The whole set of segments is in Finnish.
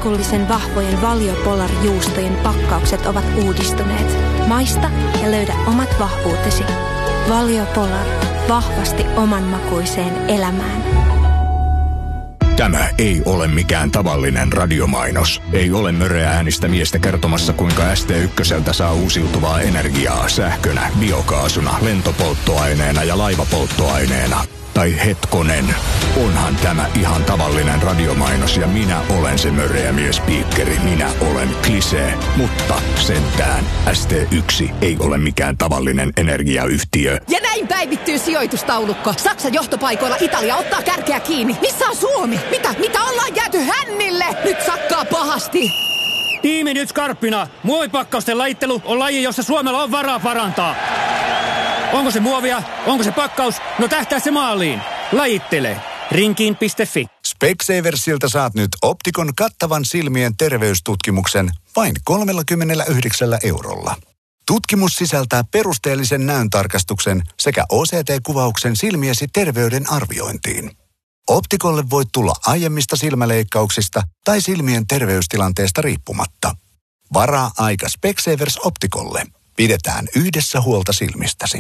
herkullisen vahvojen Valio Polar-juustojen pakkaukset ovat uudistuneet. Maista ja löydä omat vahvuutesi. Valio Polar. Vahvasti omanmakuiseen elämään. Tämä ei ole mikään tavallinen radiomainos. Ei ole möreä äänistä miestä kertomassa, kuinka ST1 saa uusiutuvaa energiaa sähkönä, biokaasuna, lentopolttoaineena ja laivapolttoaineena. Tai hetkonen, onhan tämä ihan tavallinen radiomainos ja minä olen se möreä miespiikkeri. Minä olen Klisee, mutta sentään ST1 ei ole mikään tavallinen energiayhtiö. Ja näin päivittyy sijoitustaulukko. Saksan johtopaikoilla Italia ottaa kärkeä kiinni. Missä on Suomi? Mitä ollaan jääty hännille? Nyt sakkaa pahasti. Tiimi nyt skarppina. Muovipakkausten lajittelu on laji, jossa Suomella on varaa parantaa. Onko se muovia? Onko se pakkaus? No tähtää se maaliin. Lajittele. Rinkiin.fi. Specsaversilta saat nyt Optikon kattavan silmien terveystutkimuksen vain 39 €. Tutkimus sisältää perusteellisen näöntarkastuksen sekä OCT-kuvauksen silmiesi terveyden arviointiin. Optikolle voit tulla aiemmista silmäleikkauksista tai silmien terveystilanteesta riippumatta. Varaa aika Specsavers Optikolle. Pidetään yhdessä huolta silmistäsi.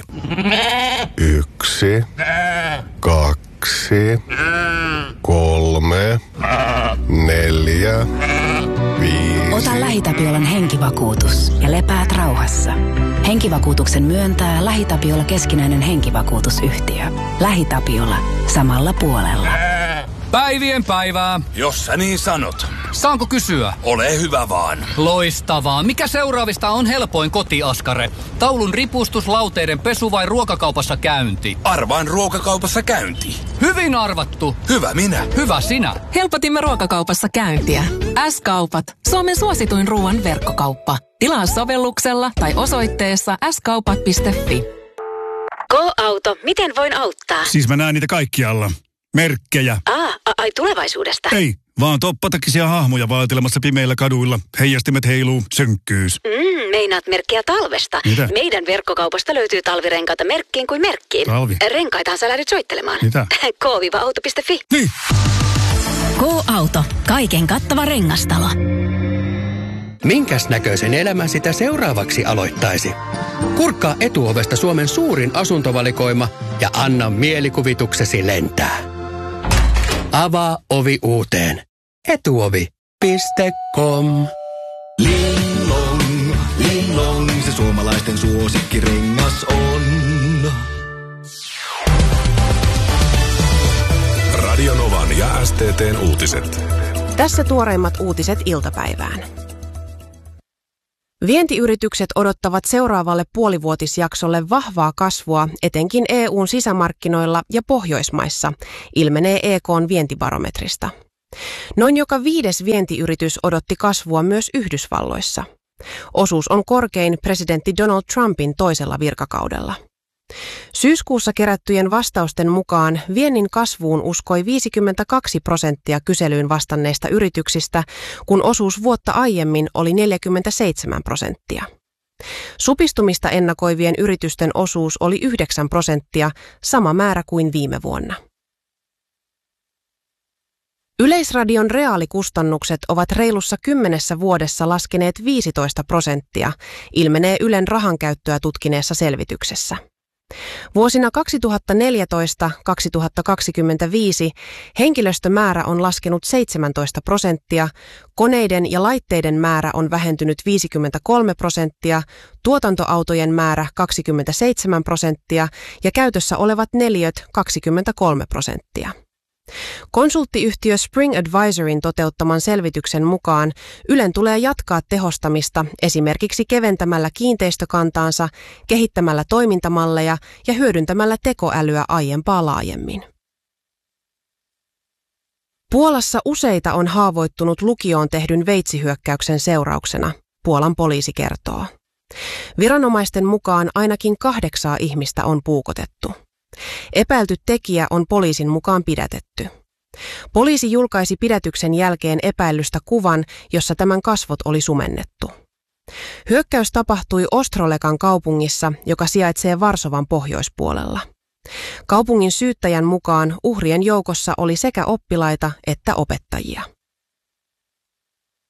1, 2, 3, 4, 5. Ota LähiTapiolan henkivakuutus ja lepäät rauhassa. Henkivakuutuksen myöntää LähiTapiola keskinäinen henkivakuutusyhtiö. LähiTapiola. Samalla puolella. Päivien päivää. Jos sä niin sanot. Saanko kysyä? Ole hyvä vaan. Loistavaa. Mikä seuraavista on helpoin kotiaskare? Taulun ripustus, lauteiden pesu vai ruokakaupassa käynti? Arvaan ruokakaupassa käynti. Hyvin arvattu. Hyvä minä. Hyvä sinä. Helpotimme ruokakaupassa käyntiä. S-kaupat. Suomen suosituin ruoan verkkokauppa. Tilaa sovelluksella tai osoitteessa skaupat.fi. Go-auto. Miten voin auttaa? Siis mä näen niitä kaikkialla. Merkkejä. Ai tulevaisuudesta? Ei, vaan toppatakisia hahmoja vaeltelemassa pimeillä kaduilla. Heijastimet heiluu, synkkyys. Meinaat merkkiä talvesta. Mitä? Meidän verkkokaupasta löytyy talvirenkaita merkkiin kuin merkkiin. Talvi? Renkaitahan sä lähdyt soittelemaan. Mitä? K-auto.fi. Niin. Go-auto. Kaiken kattava rengastalo. Minkäs näköisen elämän sitä seuraavaksi aloittaisi? Kurkkaa Etuovesta Suomen suurin asuntovalikoima ja anna mielikuvituksesi lentää. Avaa ovi uuteen. Etuovi.com. Linglong, linglong, se suomalaisten suosikkirengas on. Radio Novan ja STT:n uutiset. Tässä tuoreimmat uutiset iltapäivään. Vientiyritykset odottavat seuraavalle puolivuotisjaksolle vahvaa kasvua etenkin EU:n sisämarkkinoilla ja Pohjoismaissa, ilmenee EK:n vientibarometrista. Noin joka 5. vientiyritys odotti kasvua myös Yhdysvalloissa. Osuus on korkein presidentti Donald Trumpin toisella virkakaudella. Syyskuussa kerättyjen vastausten mukaan viennin kasvuun uskoi 52% kyselyyn vastanneista yrityksistä, kun osuus vuotta aiemmin oli 47%. Supistumista ennakoivien yritysten osuus oli 9%, sama määrä kuin viime vuonna. Yleisradion reaalikustannukset ovat reilussa 10 vuodessa laskeneet 15%, ilmenee Ylen rahankäyttöä tutkineessa selvityksessä. Vuosina 2014-2025 henkilöstömäärä on laskenut 17%, koneiden ja laitteiden määrä on vähentynyt 53%, tuotantoautojen määrä 27% ja käytössä olevat neliöt 23%. Konsulttiyhtiö Spring Advisorin toteuttaman selvityksen mukaan Ylen tulee jatkaa tehostamista esimerkiksi keventämällä kiinteistökantaansa, kehittämällä toimintamalleja ja hyödyntämällä tekoälyä aiempaa laajemmin. Puolassa useita on haavoittunut lukioon tehdyn veitsihyökkäyksen seurauksena, Puolan poliisi kertoo. Viranomaisten mukaan ainakin 8 ihmistä on puukotettu. Epäilty tekijä on poliisin mukaan pidätetty. Poliisi julkaisi pidätyksen jälkeen epäillystä kuvan, jossa tämän kasvot oli sumennettu. Hyökkäys tapahtui Ostrolekan kaupungissa, joka sijaitsee Varsovan pohjoispuolella. Kaupungin syyttäjän mukaan uhrien joukossa oli sekä oppilaita että opettajia.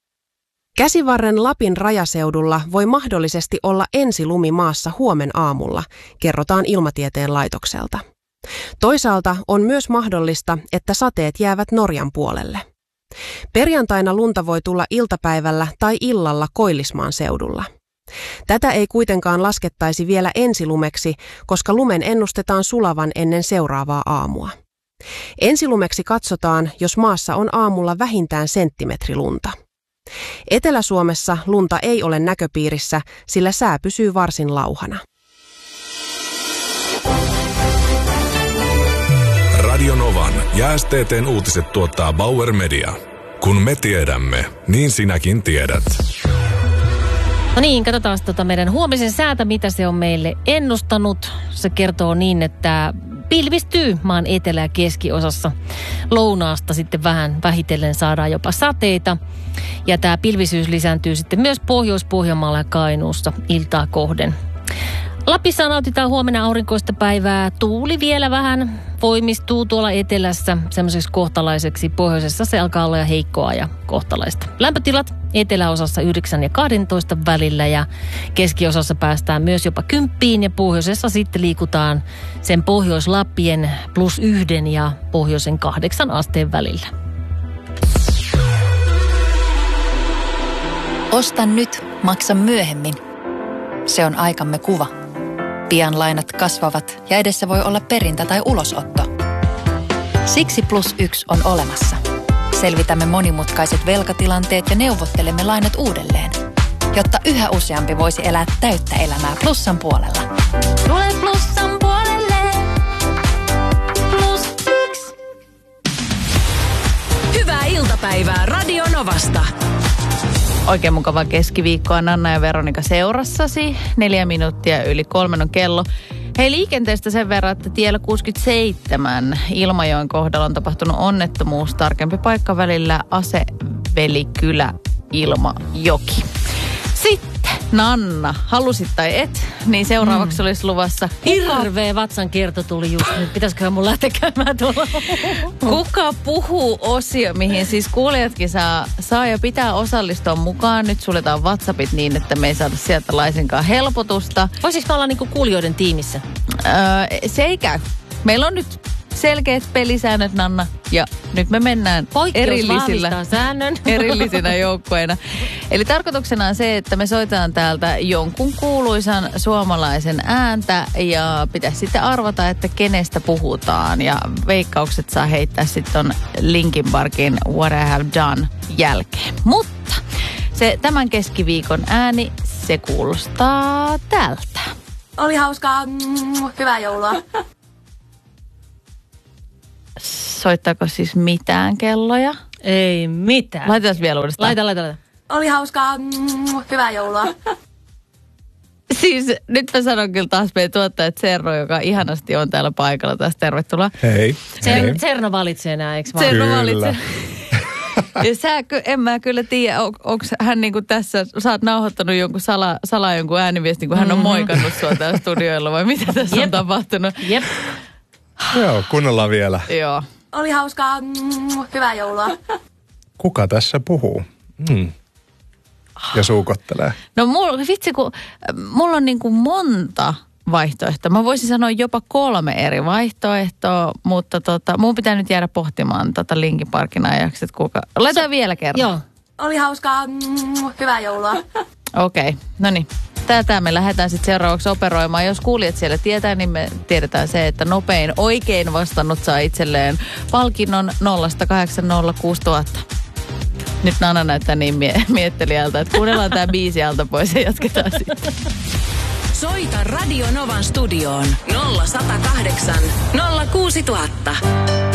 Käsivarren Lapin rajaseudulla voi mahdollisesti olla ensilumi maassa huomen aamulla, kerrotaan Ilmatieteen laitokselta. Toisaalta on myös mahdollista, että sateet jäävät Norjan puolelle. Perjantaina lunta voi tulla iltapäivällä tai illalla Koillismaan seudulla. Tätä ei kuitenkaan laskettaisi vielä ensilumeksi, koska lumen ennustetaan sulavan ennen seuraavaa aamua. Ensilumeksi katsotaan, jos maassa on aamulla vähintään senttimetri lunta. Etelä-Suomessa lunta ei ole näköpiirissä, sillä sää pysyy varsin lauhana. Radio Novan ja STT:n uutiset tuottaa Bauer Media. Kun me tiedämme, niin sinäkin tiedät. No niin, katsotaan meidän huomisen säätä, mitä se on meille ennustanut. Se kertoo niin, että pilvistyy maan etelä- ja keskiosassa. Lounaasta sitten vähän vähitellen saadaan jopa sateita. Ja tämä pilvisyys lisääntyy sitten myös Pohjois-Pohjanmaalla ja Kainuussa iltaa kohden. Lapissa nautitaan huomenna aurinkoista päivää. Tuuli vielä vähän voimistuu tuolla etelässä semmoiseksi kohtalaiseksi. Pohjoisessa se alkaa olla heikkoa ja kohtalaista. Lämpötilat eteläosassa 9 ja 12 välillä ja keskiosassa päästään myös jopa 10 ja pohjoisessa sitten liikutaan sen Pohjois-Lappien +1 ja pohjoisen 8 asteen välillä. Osta nyt, maksa myöhemmin. Se on aikamme kuva. Pian lainat kasvavat ja edessä voi olla perintä tai ulosotto. Siksi +1 on olemassa. Selvitämme monimutkaiset velkatilanteet ja neuvottelemme lainat uudelleen, jotta yhä useampi voisi elää täyttä elämää Plussan puolella. Tule Plussan puolelle. +1. Hyvää iltapäivää Radio Novasta. Oikein mukavaa keskiviikkoa Nanna ja Veronika seurassasi. 4 minuuttia yli 3 on kello. Hei, liikenteestä sen verran, että tiellä 67 Ilmajoen kohdalla on tapahtunut onnettomuus. Tarkempi paikka välillä Asevelikylä Ilmajoki. Sitten Nanna, halusit tai et, niin seuraavaksi olisi luvassa... Hirveä vatsan kierto tuli just nyt. Pitäisiköhän mun lähteä käymään tuolla? Kuka puhuu -osio, mihin siis kuulijatkin saa ja pitää osallistua mukaan. Nyt suljetaan WhatsAppit niin, että me ei saada sieltä laisinkaan helpotusta. Voisiko olla niinku kuulijoiden tiimissä? Se ei käy. Meillä on nyt selkeät pelisäännöt, Nanna, ja nyt me mennään erillisinä joukkoina. Eli tarkoituksena on se, että me soitetaan täältä jonkun kuuluisan suomalaisen ääntä ja pitäisi sitten arvata, että kenestä puhutaan. Ja veikkaukset saa heittää sitten Linkin Parkin What I Have Done jälkeen. Mutta se tämän keskiviikon ääni, se kuulostaa tältä. Oli hauskaa. Hyvää joulua. Soittaako siis mitään kelloja? Ei mitään. Laitetaan vielä uudestaan. Laita. Oli hauskaa. Hyvää joulua. Siis nyt mä sanon kyllä taas meidän tuottaja Serno, joka ihanasti on täällä paikalla. Taas tervetuloa. Hei. Serno valitsee nää, eikö vaan? Serno valitsee. Ja en mä kyllä tiedä, onko hän niinku tässä, sä oot nauhoittanut jonkun salaa jonkun ääniviestin, kun hän on moikannut sua täällä studioilla, vai mitä tässä on tapahtunut? Jep. Joo, kuunnellaan vielä. Joo. Oli hauskaa. Hyvää joulua. Kuka tässä puhuu? Ja suukottelee. No mulla on niinku monta vaihtoehtoa. Mä voisin sanoa jopa 3 eri vaihtoehtoa, mutta mun pitää nyt jäädä pohtimaan Linkin Parkin ajaksi, että kuka... Laitetaan vielä kerran. Joo. Oli hauskaa. Hyvää joulua. Okei, no niin. Tätä me lähdetään sitten seuraavaksi operoimaan. Jos kuulijat siellä tietää, niin me tiedetään se, että nopein oikein vastannut saa itselleen palkinnon 0806000. Nyt Nana näyttää niin miettelijältä, että kuunnellaan tämä biisi alta pois ja jatketaan sitten. Soita Radio Novan studioon 0108 06000.